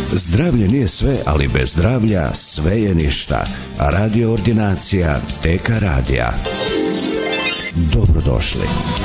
Zdravlje nije sve, ali bez zdravlja sve je ništa. Radio Ordinacija TK Radija. Dobrodošli.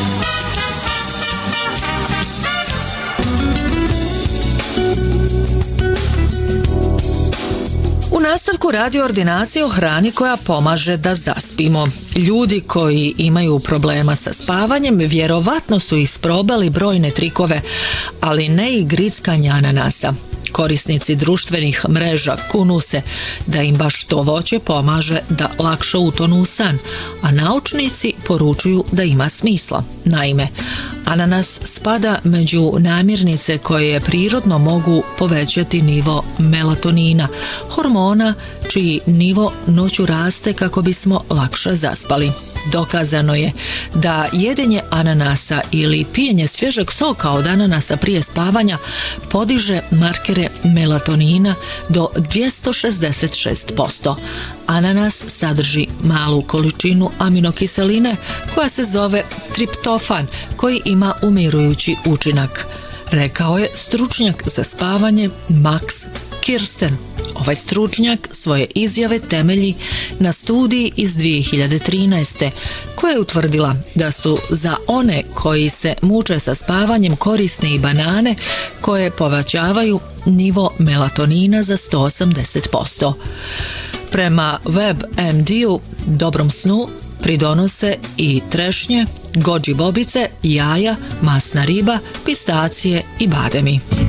U nastavku Radio Ordinacije o hrani koja pomaže da zaspimo. Ljudi koji imaju problema sa spavanjem vjerovatno su isprobali brojne trikove, ali ne i grickanje ananasa. Korisnici društvenih mreža kunu se da im baš to voće pomaže da lakše utonu u san, a naučnici poručuju da ima smisla. Naime, ananas spada među namirnice koje prirodno mogu povećati nivo melatonina, hormona čiji nivo noću raste kako bismo lakše zaspali. Dokazano je da jedenje ananasa ili pijenje svježeg soka od ananasa prije spavanja podiže markere melatonina do 266%. Ananas sadrži malu količinu aminokiseline koja se zove triptofan, koji ima umirujući učinak, rekao je stručnjak za spavanje Max Kirsten. Ovaj stručnjak svoje izjave temelji na studiji iz 2013. koja je utvrdila da su za one koji se muče sa spavanjem korisne i banane koje povećavaju nivo melatonina za 180%. Prema WebMD-u dobrom snu pridonose i trešnje, goji bobice, jaja, masna riba, pistacije i bademi.